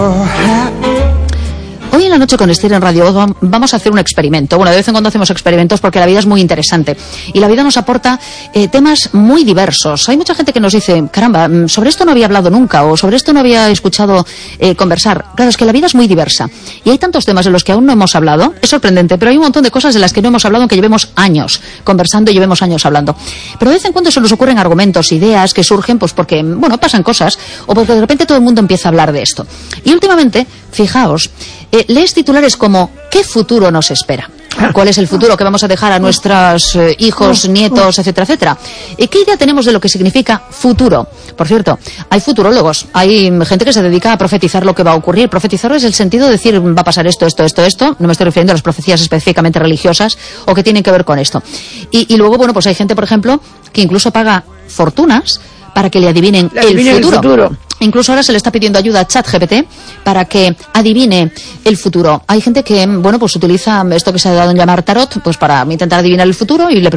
Hoy en la noche con Esther en Radio vamos a hacer un experimento. Bueno, de vez en cuando hacemos experimentos porque la vida es muy interesante y la vida nos aporta temas muy diversos. Hay mucha gente que nos dice, caramba, sobre esto no había hablado nunca o sobre esto no había escuchado conversar. Claro, es que la vida es muy diversa y hay tantos temas de los que aún no hemos hablado. Es sorprendente, pero hay un montón de cosas de las que no hemos hablado, aunque llevemos años conversando y llevemos años hablando. Pero de vez en cuando se nos ocurren argumentos, ideas que surgen pues porque, bueno, pasan cosas o porque de repente todo el mundo empieza a hablar de esto. Y últimamente, fijaos, lees titulares como ¿qué futuro nos espera? ¿Cuál es el futuro que vamos a dejar a nuestros hijos, nietos, etcétera, etcétera? ¿Qué idea tenemos de lo que significa futuro? Por cierto, hay futurólogos, hay gente que se dedica a profetizar lo que va a ocurrir. Profetizar es el sentido de decir va a pasar esto. No me estoy refiriendo a las profecías específicamente religiosas o que tienen que ver con esto. Y luego, bueno, pues hay gente, por ejemplo, que incluso paga fortunas para que le adivinen el futuro. Incluso ahora se le está pidiendo ayuda a ChatGPT para que adivine el futuro. Hay gente que, bueno, pues utiliza esto que se ha dado en llamar tarot, pues para intentar adivinar el futuro y le